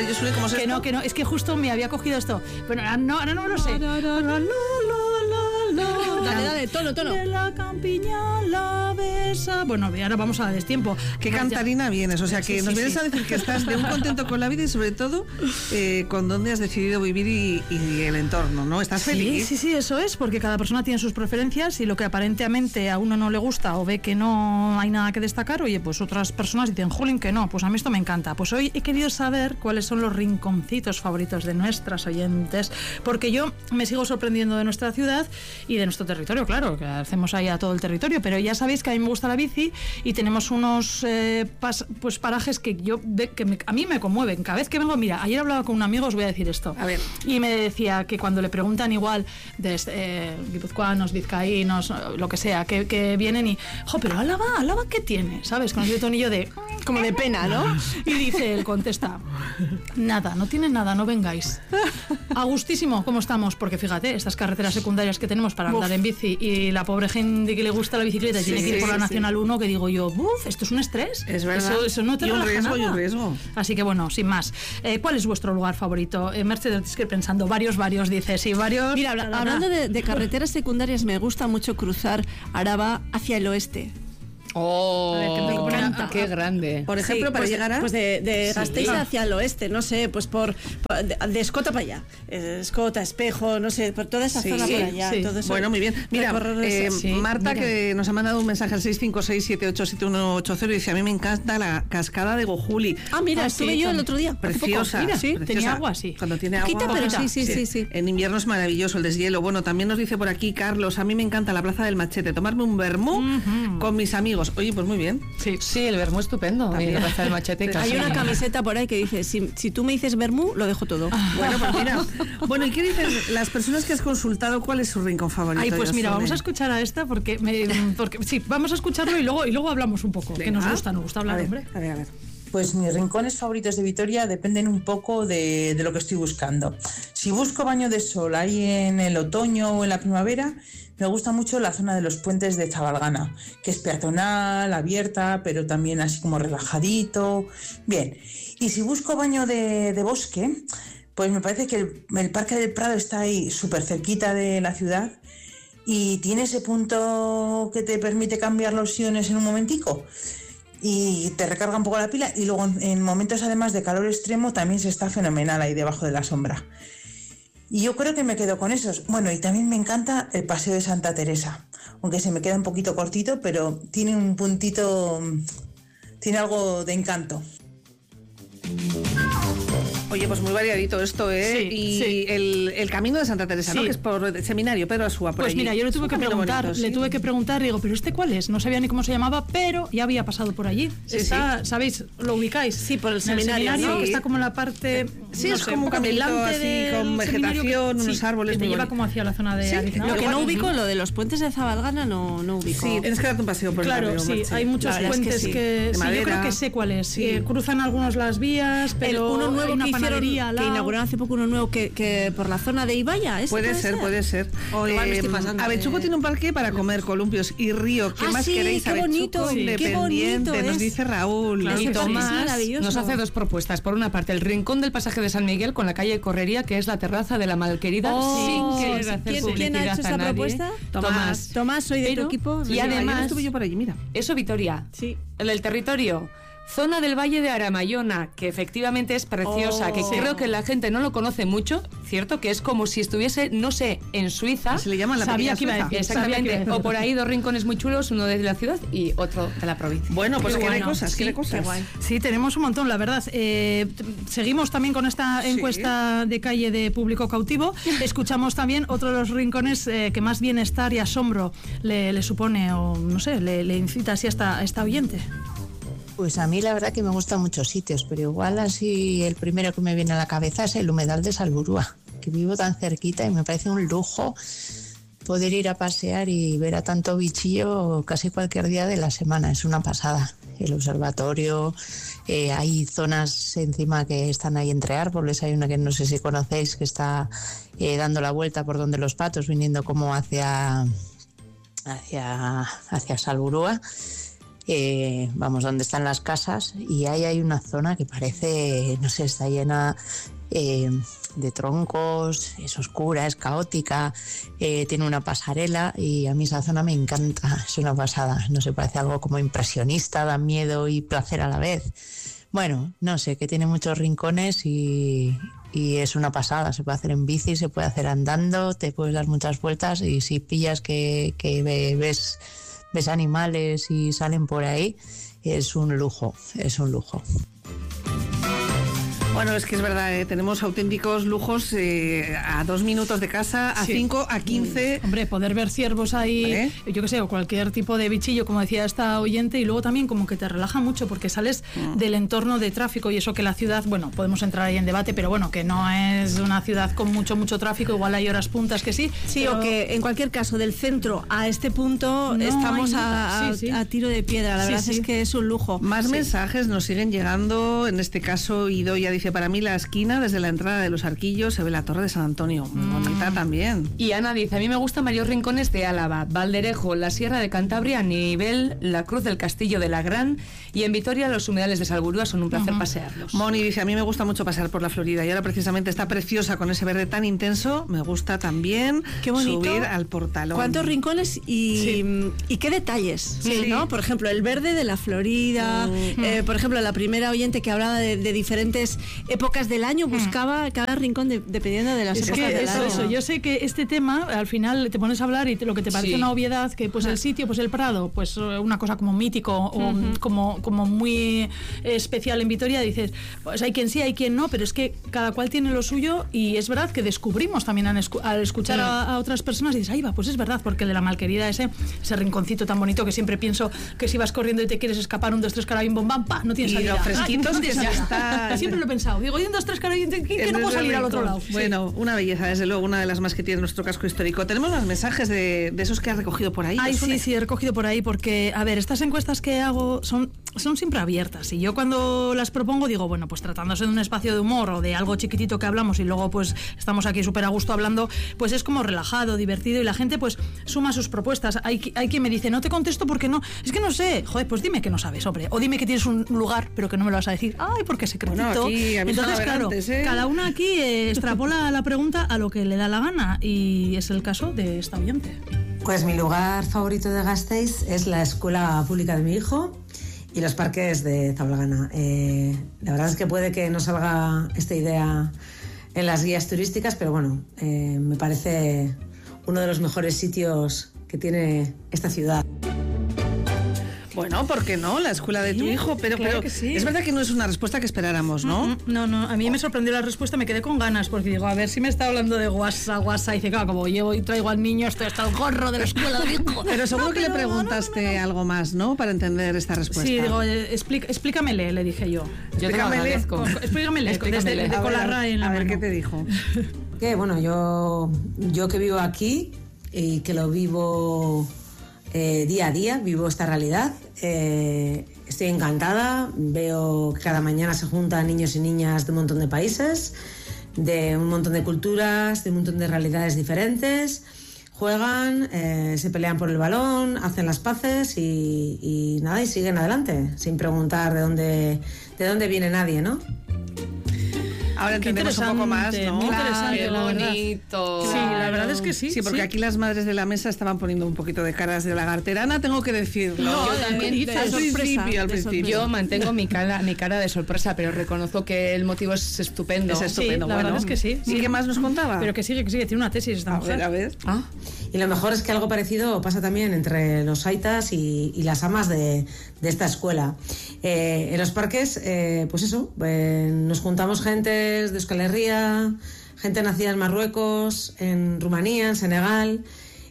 yo subí como Que no, es que justo me había cogido esto. Bueno, ahora no lo sé. Dale, tono. De la campiña la besa. Bueno, ahora vamos a destiempo. Qué cantarina vienes, o sea que nos vienes a decir que estás de un contento con la vida y sobre todo con dónde has decidido vivir y el entorno, ¿no? ¿Estás feliz? Sí, eso es, porque cada persona tiene sus preferencias y lo que aparentemente a uno no le gusta o ve que no hay nada que destacar, oye, pues otras personas dicen, jolín, que no, pues a mí esto me encanta. Pues hoy he querido saber cuáles son los rinconcitos favoritos de nuestras oyentes, porque yo me sigo sorprendiendo de nuestra ciudad y de nuestro territorio, claro, que hacemos ahí a todo el territorio, pero ya sabéis que a mí me gusta la bici y tenemos unos pues parajes que a mí me conmueven. Cada vez que vengo, mira, ayer hablaba con un amigo, os voy a decir esto, a ver, y me decía que cuando le preguntan igual de guipuzcoanos, vizcaínos, lo que sea, que vienen y, pero Álava, ¿qué tiene? ¿Sabes? Con ese tonillo de... como de pena, ¿no? Y dice, él contesta, nada, no tiene nada, no vengáis. A gustísimo, ¿cómo estamos? Porque fíjate, estas carreteras secundarias que tenemos para andar en bici y la pobre gente que le gusta la bicicleta y tiene que ir por la Nacional 1, que digo yo, esto es un estrés. Es verdad. Eso no te relaja nada. Y un riesgo. Así que bueno, sin más. ¿Cuál es vuestro lugar favorito? Mercedes, es que pensando, varios, dice, sí, varios. Mira, hablando de carreteras secundarias, me gusta mucho cruzar Araba hacia el oeste. Oh, me encanta. Qué grande. Por ejemplo, para llegar a... Pues de Gasteiz hacia el oeste, no sé, pues de Escota para allá. Escota, Espejo, no sé, por toda esa zona por allá. Sí. Todo eso. Bueno, muy bien. Mira, Marta, que nos ha mandado un mensaje al 656787180 y dice, a mí me encanta la cascada de Gojuli. Mira, estuve yo el otro día. Preciosa. Mira, preciosa. tenía agua, sí. Cuando tiene Poquita, agua... pero sí. En invierno es maravilloso el deshielo. Bueno, también nos dice por aquí Carlos, a mí me encanta la Plaza del Machete, tomarme un vermú con mis amigos. Oye, pues muy bien. Sí, el vermú estupendo. Y la Plaza del Machete. Hay una camiseta por ahí que dice, si tú me dices vermú, lo dejo todo. Bueno, pues mira. Bueno, ¿y qué dicen las personas que has consultado? ¿Cuál es su rincón favorito? Ay, pues mira, vamos a escuchar a esta porque sí, vamos a escucharlo y luego hablamos un poco. Venga. Que nos gusta hablar, hombre. A ver. Pues mis rincones favoritos de Vitoria dependen un poco de lo que estoy buscando. Si busco baño de sol ahí en el otoño o en la primavera, me gusta mucho la zona de los puentes de Zabalgana, que es peatonal, abierta, pero también así como relajadito. Bien, y si busco baño de bosque, pues me parece que el Parque del Prado está ahí súper cerquita de la ciudad y tiene ese punto que te permite cambiar los iones en un momentico y te recarga un poco la pila, y luego en momentos además de calor extremo también se está fenomenal ahí debajo de la sombra. Y yo creo que me quedo con esos. Bueno, y también me encanta el Paseo de Santa Teresa, aunque se me queda un poquito cortito, pero tiene un puntito, tiene algo de encanto. Oye, pues muy variadito esto, ¿eh? Sí, y sí. El camino de Santa Teresa, ¿no? Que es por el seminario Pedro Asúa, por Pues allí. mira, yo le tuve que preguntar, digo, ¿pero este cuál es? No sabía ni cómo se llamaba, pero ya había pasado por allí. ¿Sabéis? ¿Lo ubicáis? Sí, por el seminario, sí. que está como en la parte... Sí, es como un caminito así, con vegetación, unos árboles. Que te lleva como hacia la zona de Arizona. Lo que no ubico, lo de los puentes de Zabalgana, no ubico. Sí, tienes que darte un paseo por el barrio. Claro, sí, hay muchos puentes que yo creo que sé cuál es. Sí. Cruzan algunos las vías, pero uno nuevo una que panadería al lado. inauguraron hace poco uno nuevo que por la zona de Ibaya. Puede ser. Igual me estoy pasando. Avechuco tiene un parque para comer columpios y río. ¿Qué más queréis? Qué bonito, Independiente, qué bonito nos dice Raúl. Claro, y Tomás maravilloso. nos hace dos propuestas. Por una parte, el rincón del pasaje de San Miguel con la calle Correría, que es la terraza de la Malquerida, sin querer hacer publicidad. ¿Quién ha hecho esa propuesta? Tomás, soy de tu equipo. Y además, estuve yo por allí, mira. Eso, Vitoria. Sí. El territorio. Zona del Valle de Aramayona, que efectivamente es preciosa, que creo que la gente no lo conoce mucho, ¿cierto? Que es como si estuviese, no sé, en Suiza. Se le llama la pequeña Suiza. Exactamente. O por ahí dos rincones muy chulos, uno de la ciudad y otro de la provincia. Bueno, pues qué bueno. cosas. Sí, tenemos un montón, la verdad. Seguimos también con esta encuesta de calle de público cautivo. Escuchamos también otro de los rincones que más bienestar y asombro le supone, o no sé, le incita así a esta oyente. Pues a mí la verdad que me gustan muchos sitios, pero igual así el primero que me viene a la cabeza es el humedal de Salburúa, que vivo tan cerquita y me parece un lujo poder ir a pasear y ver a tanto bichillo casi cualquier día de la semana. Es una pasada. El observatorio, hay zonas encima que están ahí entre árboles, hay una que no sé si conocéis que está dando la vuelta por donde los patos, viniendo como hacia Salburúa. vamos, donde están las casas, y ahí hay una zona que parece, no sé, está llena de troncos, es oscura, es caótica, tiene una pasarela, y a mí esa zona me encanta, es una pasada, no sé, parece algo como impresionista, da miedo y placer a la vez. Bueno, no sé, que tiene muchos rincones y es una pasada, se puede hacer en bici, se puede hacer andando, te puedes dar muchas vueltas, y si pillas que ves animales y salen por ahí, es un lujo, es un lujo. Bueno, es que es verdad, tenemos auténticos lujos a 2 minutos de casa, a 5, a 15. Hombre, poder ver ciervos ahí, yo qué sé, o cualquier tipo de bichillo, como decía esta oyente, y luego también como que te relaja mucho porque sales del entorno de tráfico, y eso que la ciudad, bueno, podemos entrar ahí en debate, pero bueno, que no es una ciudad con mucho tráfico, igual hay horas puntas que sí. Sí, pero... o que en cualquier caso, del centro a este punto no estamos a tiro de piedra, la verdad es que es un lujo. Más mensajes nos siguen llegando, en este caso Idoia dice: para mí la esquina, desde la entrada de los Arquillos, se ve la Torre de San Antonio, muy bonita también. Y Ana dice: a mí me gustan varios rincones de Álava, Valderejo, la Sierra de Cantabria, a nivel la Cruz del Castillo de la Gran, y en Vitoria los humedales de Salburúa, son un placer pasearlos. Moni dice: a mí me gusta mucho pasear por la Florida, y ahora precisamente está preciosa con ese verde tan intenso, me gusta también subir al Portalón. ¿Cuántos rincones y qué detalles? ¿No? Por ejemplo, el verde de la Florida, por ejemplo, la primera oyente que hablaba de diferentes épocas del año, buscaba cada rincón dependiendo de las épocas del año. Eso. Yo sé que este tema, al final te pones a hablar y lo que te parece una obviedad, que pues el sitio, pues el Prado, pues una cosa como mítico o como muy especial en Vitoria, dices, pues hay quien sí, hay quien no, pero es que cada cual tiene lo suyo, y es verdad que descubrimos también al escuchar a otras personas, y dices, ahí va, pues es verdad, porque el de la Malquerida, ese rinconcito tan bonito que siempre pienso que si vas corriendo y te quieres escapar, 1, 2, 3, carabín, bom, bam, pa, no tienes salida. Y los fresquitos que ya está. Siempre lo he pensado, digo, 1, 2, 3, carabín, que no puedo salir al otro lado. Bueno, una belleza, desde luego, una de las más que tiene nuestro casco histórico. Tenemos más mensajes de esos que has recogido por ahí. Ay, sí, he recogido por ahí, porque, a ver, estas encuestas que hago son siempre abiertas, y yo cuando las propongo digo, bueno, pues tratándose de un espacio de humor o de algo chiquitito que hablamos y luego pues estamos aquí súper a gusto hablando, pues es como relajado, divertido, y la gente pues suma sus propuestas. Hay quien me dice, no te contesto porque no, es que no sé. Joder, pues dime que no sabes, hombre, o dime que tienes un lugar pero que no me lo vas a decir. Ay, porque secretito. Bueno, aquí, entonces claro, cada una aquí extrapola la pregunta a lo que le da la gana, y es el caso de esta oyente. Pues mi lugar favorito de Gasteiz es la escuela pública de mi hijo y los parques de Zabalgana. La verdad es que puede que no salga esta idea en las guías turísticas, pero bueno, me parece uno de los mejores sitios que tiene esta ciudad. Bueno, ¿por qué no? La escuela de tu hijo, pero que sí. Es verdad que no es una respuesta que esperáramos, ¿no? No, a mí me sorprendió la respuesta, me quedé con ganas, porque digo, a ver si me está hablando de guasa, y dice, claro, como llevo y traigo al niño, estoy hasta el gorro de la escuela de mi hijo. Pero seguro que le preguntaste algo más, ¿no? Para entender esta respuesta. Sí, digo, explícamele, le dije yo. Explícamele. Explícamele, con la RAE en la mano. A ver, ¿qué te dijo? Que bueno, yo que vivo aquí y que lo vivo día a día, vivo esta realidad. Estoy encantada, veo que cada mañana se juntan niños y niñas de un montón de países, de un montón de culturas, de un montón de realidades diferentes, juegan, se pelean por el balón, hacen las paces y nada, y siguen adelante, sin preguntar de dónde viene nadie, ¿no? Ahora entendemos un poco más, ¿no? Muy interesante, qué bonito. Sí, la verdad es que sí. Sí, porque aquí las madres de la mesa estaban poniendo un poquito de caras de lagarterana, tengo que decirlo. No, yo también al principio. Yo mantengo mi cara de sorpresa, pero reconozco que el motivo es estupendo. Es estupendo, sí, la verdad es que sí. ¿Y qué más nos contaba? Pero que sigue, tiene una tesis esta mujer. A ver. Y lo mejor es que algo parecido pasa también entre los aitas y las amas de esta escuela. En los parques, pues eso, nos juntamos gente de Euskal Herria, gente nacida en Marruecos, en Rumanía, en Senegal,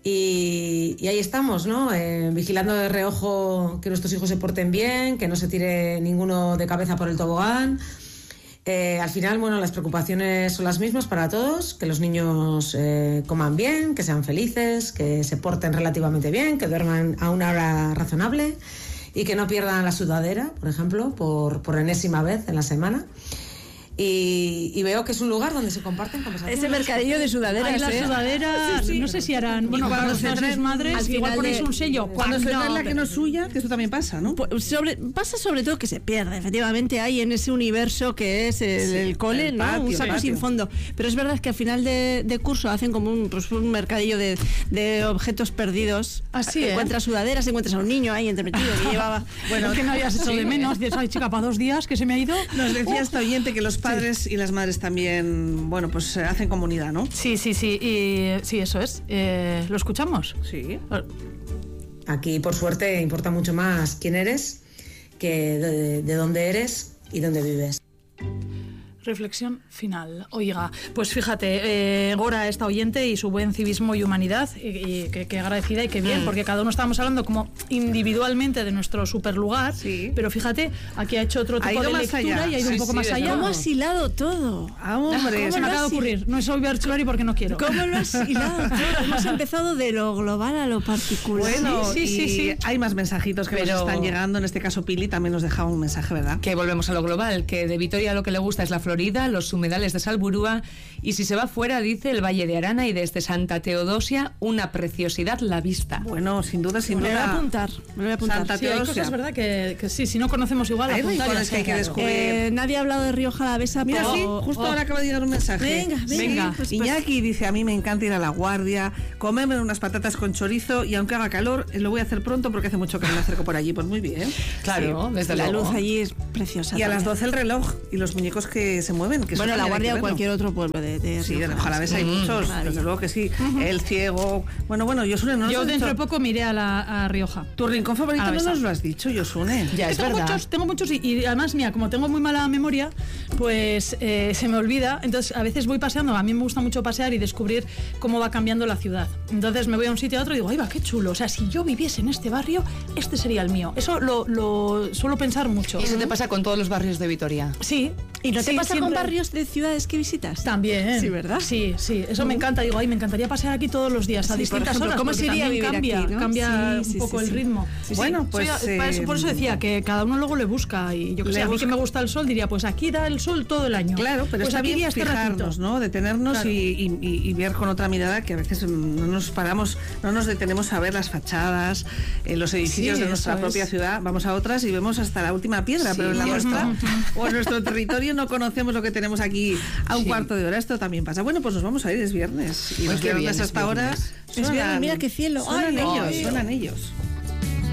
y ahí estamos, ¿no? Vigilando de reojo que nuestros hijos se porten bien, que no se tire ninguno de cabeza por el tobogán. Al final, bueno, las preocupaciones son las mismas para todos, que los niños coman bien, que sean felices, que se porten relativamente bien, que duerman a una hora razonable y que no pierdan la sudadera, por ejemplo, por enésima vez en la semana. Y veo que es un lugar donde se comparten conversaciones. Ese mercadillo de sudaderas. Hay las sudaderas, no sé si harán, bueno, cuando se traen madres, al igual final ponéis un sello. Cuando se trae No, la que no es suya, que eso también pasa, ¿no? Pasa sobre todo que se pierde, efectivamente, hay en ese universo que es el cole, el ¿no? patio, Un saco patio. sin fondo. Pero es verdad que al final de curso hacen como un mercadillo de objetos perdidos. Así es. Encuentras sudaderas, encuentras a un niño ahí entremetido que llevaba... Bueno, que no habías hecho de menos. Dices, ay, chica, para 2 días que se me ha ido. Nos decía esta oyente que los padres y las madres también, bueno, pues hacen comunidad, ¿no? Sí, y sí, eso es. ¿Lo escuchamos? Sí. Aquí, por suerte, importa mucho más quién eres que de dónde eres y dónde vives. Reflexión final. Oiga, pues fíjate, Gora, esta oyente y su buen civismo y humanidad, y que agradecida y que bien, porque cada uno estábamos hablando como individualmente de nuestro superlugar, Sí. pero fíjate, aquí ha hecho otro Ha tipo ido de más lectura allá. y ha ido un Sí, poco sí, más desde allá. ¿Cómo has hilado todo? Ah, hombre. Se me acaba de ocurrir. No es Overchulari porque no quiero. ¿Cómo lo has hilado todo? Hemos empezado de lo global a lo particular. Bueno, Sí. y hay más mensajitos que Pero- nos están llegando. En este caso, Pili también nos dejaba un mensaje, ¿verdad? Que volvemos a lo global, que de Vitoria lo que le gusta es la Florida, los humedales de Salburúa, y si se va fuera, dice el Valle de Arana, y desde Santa Teodosia, una preciosidad la vista. Bueno, sin duda, sin Me lo voy a duda. apuntar. Me lo voy a apuntar. Santa Sí, hay Teodosia. cosas, ¿verdad? Que sí, si no conocemos igual, Hay apuntar y rincones que hay que hacer. descubrir. Nadie ha hablado de Rioja Alavesa, Mira, pero... sí, justo ahora acaba de llegar un mensaje. Venga. Pues, Iñaki dice, a mí me encanta ir a La Guardia, comerme unas patatas con chorizo y aunque haga calor, lo voy a hacer pronto porque hace mucho que no me acerco por allí. Pues muy bien. Claro, desde la luego. luz allí es preciosa. Y a las también. 12 el reloj y los muñecos que se mueven. Que eso Bueno, La también hay Guardia que o verlo. cualquier otro pueblo de Sí, Rioja. en Ojalá hay muchos, desde luego que sí. El ciego. Bueno, Yosune, no nos Yo has dentro de dicho- poco me iré a Rioja. Tu rincón favorito no Alavesa. nos lo has dicho, Yosune. Ya, Que es tengo verdad. tengo muchos y además, mira, como tengo muy mala memoria, pues se me olvida. Entonces, a veces voy paseando. A mí me gusta mucho pasear y descubrir cómo va cambiando la ciudad. Entonces, me voy a un sitio a otro y digo, ¡ay, va, qué chulo! O sea, si yo viviese en este barrio, este sería el mío. Eso lo suelo pensar mucho. Y eso te pasa con todos los barrios de Vitoria. Sí. ¿Y no te sí, pasa con siempre- barrios de ciudades que visitas? También. Sí, ¿verdad? Sí, eso me encanta. Digo, ay, me encantaría pasear aquí todos los días, a Sí, distintas por ejemplo, horas. ¿cómo porque sería también vivir cambia, aquí, no? cambia Sí, un poco sí, el sí. ritmo. Bueno, pues, Por eso decía que cada uno luego le busca. Y yo que sé, a mí que me gusta el sol, diría, pues aquí da el sol todo el año. Claro, pero pues está aquí bien ya este fijarnos, ratito. ¿no? Detenernos Claro. y ver con otra mirada que a veces no nos paramos, no nos detenemos a ver las fachadas, los edificios Sí, de nuestra eso propia es. ciudad. Vamos a otras y vemos hasta la última piedra, pero en la nuestra o en nuestro territorio no conocemos lo que tenemos aquí a un cuarto de hora. Esto también pasa. Bueno, pues nos vamos a ir, es viernes. Y Pues los qué bien, viernes es hasta ahora viernes. Es viernes, mira qué cielo. Suenan Ay, ellos, ay. suenan ellos.